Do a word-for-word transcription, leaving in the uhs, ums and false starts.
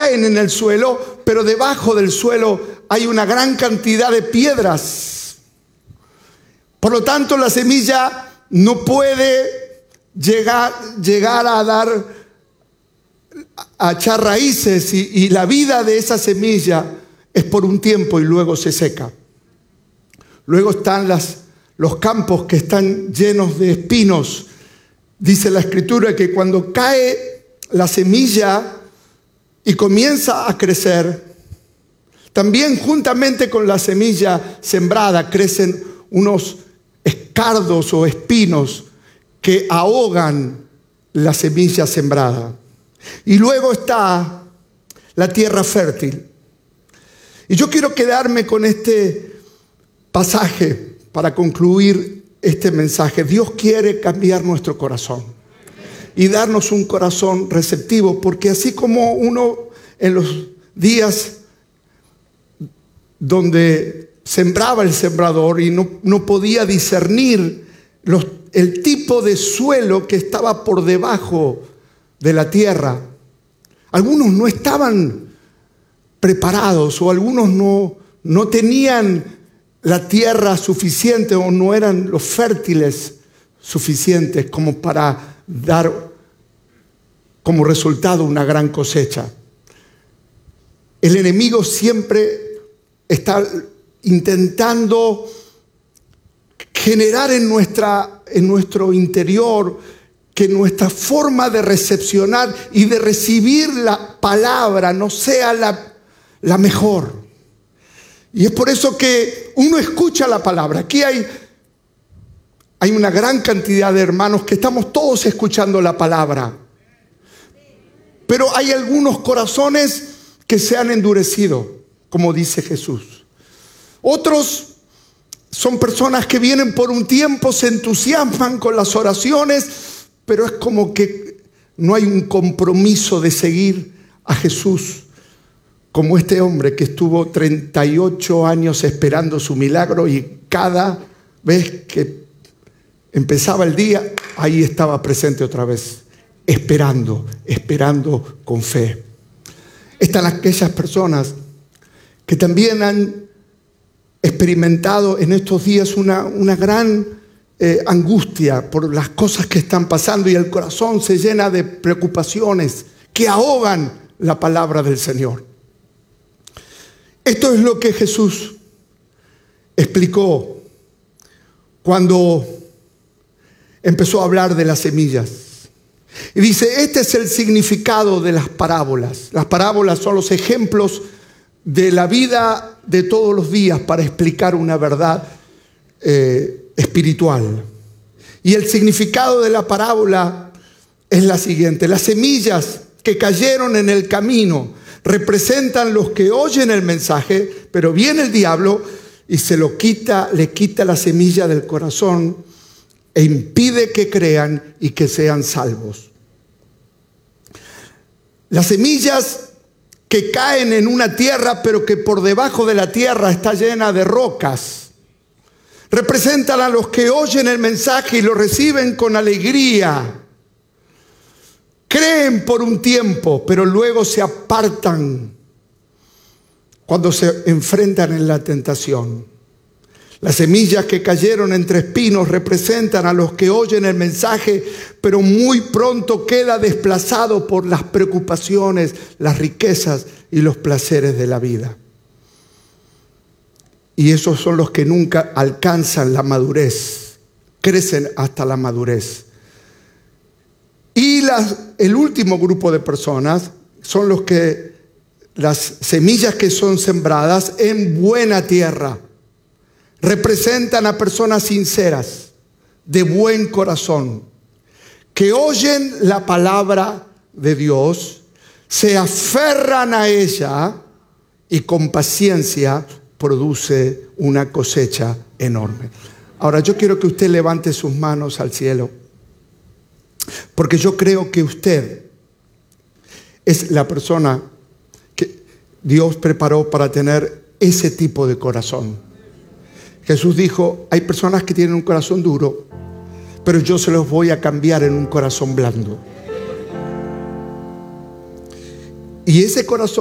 caen en el suelo, pero debajo del suelo hay una gran cantidad de piedras. Por lo tanto, la semilla no puede llegar, llegar a dar, a echar raíces, y, y la vida de esa semilla es por un tiempo y luego se seca. Luego están las, los campos que están llenos de espinos. Dice la Escritura que cuando cae la semilla y comienza a crecer, también juntamente con la semilla sembrada crecen unos escardos o espinos que ahogan la semilla sembrada. Y luego está la tierra fértil. Y yo quiero quedarme con este pasaje para concluir este mensaje. Dios quiere cambiar nuestro corazón y darnos un corazón receptivo, porque así como uno en los días donde sembraba el sembrador y no, no podía discernir los, el tipo de suelo que estaba por debajo de la tierra, algunos no estaban preparados, o algunos no, no tenían la tierra suficiente, o no eran los fértiles suficientes como para dar como resultado una gran cosecha. El enemigo siempre está intentando generar en, nuestra, en nuestro interior que nuestra forma de recepcionar y de recibir la palabra no sea la, la mejor. Y es por eso que uno escucha la palabra. Aquí hay, hay una gran cantidad de hermanos que estamos todos escuchando la palabra. Pero hay algunos corazones que se han endurecido, como dice Jesús. Otros son personas que vienen por un tiempo, se entusiasman con las oraciones, pero es como que no hay un compromiso de seguir a Jesús, como este hombre que estuvo treinta y ocho años esperando su milagro, y cada vez que empezaba el día, ahí estaba presente otra vez, esperando, esperando con fe. Están aquellas personas que también han experimentado en estos días una, una gran eh, angustia por las cosas que están pasando, y el corazón se llena de preocupaciones que ahogan la palabra del Señor. Esto es lo que Jesús explicó cuando empezó a hablar de las semillas. Y dice, este es el significado de las parábolas. Las parábolas son los ejemplos de la vida de todos los días para explicar una verdad eh, espiritual. Y el significado de la parábola es la siguiente: las semillas que cayeron en el camino representan los que oyen el mensaje, pero viene el diablo y se lo quita, le quita la semilla del corazón e impide que crean y que sean salvos. Las semillas que caen en una tierra, pero que por debajo de la tierra está llena de rocas, representan a los que oyen el mensaje y lo reciben con alegría. Creen por un tiempo, pero luego se apartan cuando se enfrentan en la tentación. Las semillas que cayeron entre espinos representan a los que oyen el mensaje, pero muy pronto queda desplazado por las preocupaciones, las riquezas y los placeres de la vida. Y esos son los que nunca alcanzan la madurez, crecen hasta la madurez. Y las, el último grupo de personas son los que, las semillas que son sembradas en buena tierra, representan a personas sinceras, de buen corazón, que oyen la palabra de Dios, se aferran a ella y con paciencia produce una cosecha enorme. Ahora yo quiero que usted levante sus manos al cielo, porque yo creo que usted es la persona que Dios preparó para tener ese tipo de corazón. Jesús dijo, hay personas que tienen un corazón duro, pero yo se los voy a cambiar en un corazón blando. Y ese corazón